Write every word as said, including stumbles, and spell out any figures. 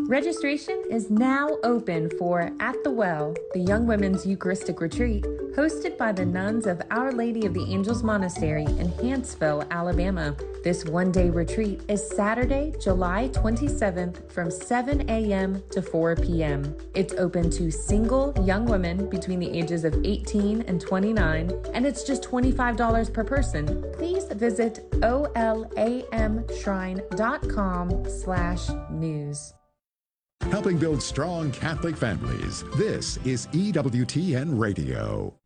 Registration is now open for At the Well, the Young Women's Eucharistic Retreat, hosted by the nuns of Our Lady of the Angels Monastery in Huntsville, Alabama. This one-day retreat is Saturday, July twenty-seventh from seven a.m. to four p.m. It's open to single young women between the ages of eighteen and twenty-nine, and it's just twenty-five dollars per person. Please visit olamshrine.com slash news. Helping build strong Catholic families. This is E W T N Radio.